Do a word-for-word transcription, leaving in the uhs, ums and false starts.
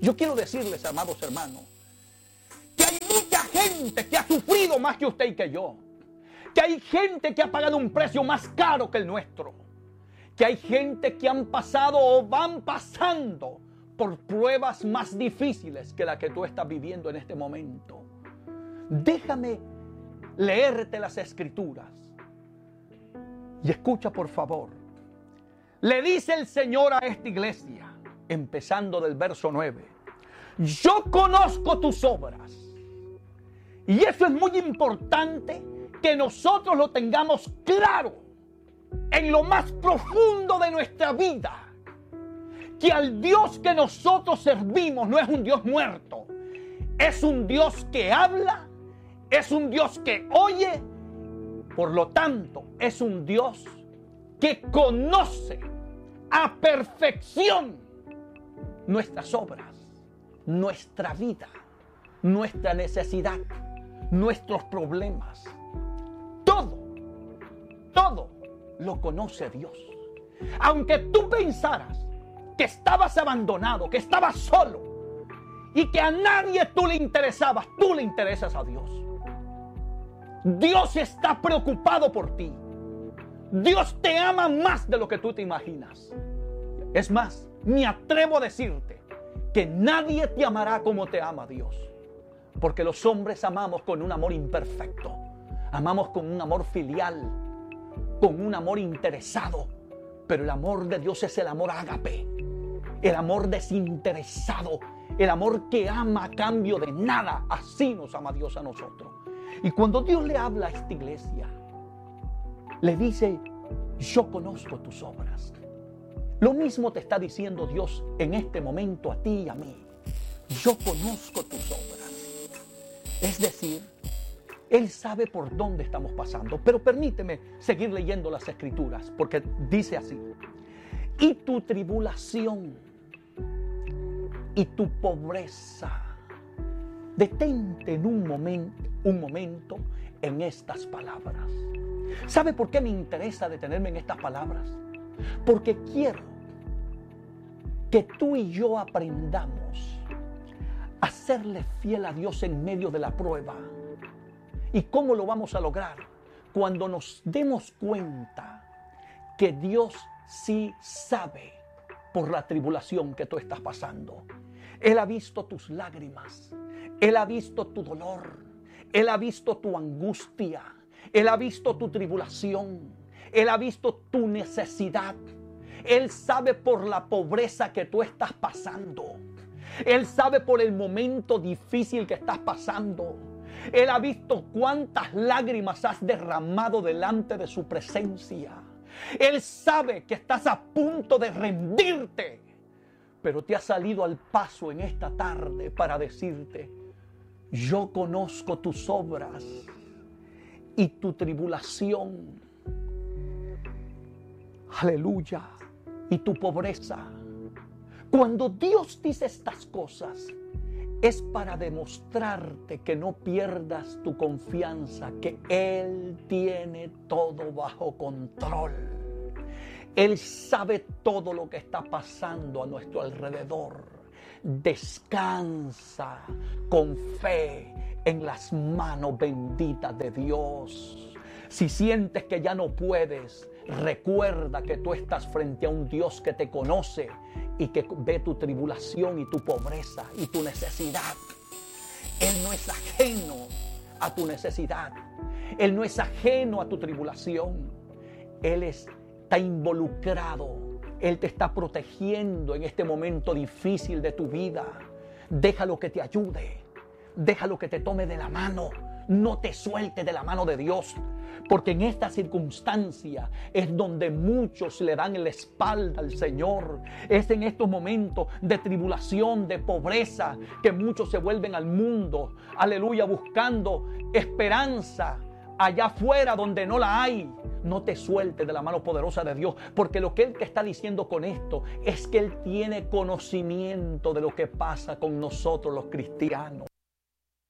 Yo quiero decirles, amados hermanos, que hay mucha gente que ha sufrido más que usted y que yo. Que hay gente que ha pagado un precio más caro que el nuestro. Que hay gente que han pasado o van pasando por pruebas más difíciles que la que tú estás viviendo en este momento. Déjame leerte las escrituras. Y escucha, por favor. Le dice el Señor a esta iglesia, empezando del verso nueve. Yo conozco tus obras. Y eso es muy importante que nosotros lo tengamos claro en lo más profundo de nuestra vida. Que al Dios que nosotros servimos no es un Dios muerto. Es un Dios que habla, es un Dios que oye. Por lo tanto, es un Dios que conoce a perfección nuestras obras, nuestra vida, nuestra necesidad, nuestros problemas. Todo, todo lo conoce Dios. Aunque tú pensaras que estabas abandonado, que estabas solo y que a nadie tú le interesabas, tú le interesas a Dios. Dios está preocupado por ti. Dios te ama más de lo que tú te imaginas. Es más, me atrevo a decirte que nadie te amará como te ama Dios. Porque los hombres amamos con un amor imperfecto. Amamos con un amor filial, con un amor interesado. Pero el amor de Dios es el amor ágape, el amor desinteresado, el amor que ama a cambio de nada. Así nos ama Dios a nosotros. Y cuando Dios le habla a esta iglesia, le dice, yo conozco tus obras. Lo mismo te está diciendo Dios en este momento a ti y a mí. Yo conozco tus obras. Es decir, Él sabe por dónde estamos pasando. Pero permíteme seguir leyendo las escrituras, porque dice así. Y tu tribulación y tu pobreza. Detente en un momento, un momento en estas palabras. ¿Sabe por qué me interesa detenerme en estas palabras? Porque quiero que tú y yo aprendamos a serle fiel a Dios en medio de la prueba. ¿Y cómo lo vamos a lograr? Cuando nos demos cuenta que Dios sí sabe por la tribulación que tú estás pasando. Él ha visto tus lágrimas. Él ha visto tu dolor. Él ha visto tu angustia. Él ha visto tu tribulación. Él ha visto tu necesidad. Él sabe por la pobreza que tú estás pasando. Él sabe por el momento difícil que estás pasando. Él ha visto cuántas lágrimas has derramado delante de su presencia. Él sabe que estás a punto de rendirte, pero te ha salido al paso en esta tarde para decirte, yo conozco tus obras y tu tribulación. Aleluya. Y tu pobreza. Cuando Dios dice estas cosas, es para demostrarte que no pierdas tu confianza, que Él tiene todo bajo control. Él sabe todo lo que está pasando a nuestro alrededor. Descansa con fe en las manos benditas de Dios. Si sientes que ya no puedes, recuerda que tú estás frente a un Dios que te conoce y que ve tu tribulación y tu pobreza y tu necesidad. Él no es ajeno a tu necesidad. Él no es ajeno a tu tribulación. Él está involucrado. Él te está protegiendo en este momento difícil de tu vida. Déjalo que te ayude. Déjalo que te tome de la mano. No te suelte de la mano de Dios. Porque en esta circunstancia es donde muchos le dan la espalda al Señor. Es en estos momentos de tribulación, de pobreza, que muchos se vuelven al mundo. Aleluya, buscando esperanza allá afuera donde no la hay. No te sueltes de la mano poderosa de Dios, porque lo que Él te está diciendo con esto es que Él tiene conocimiento de lo que pasa con nosotros los cristianos.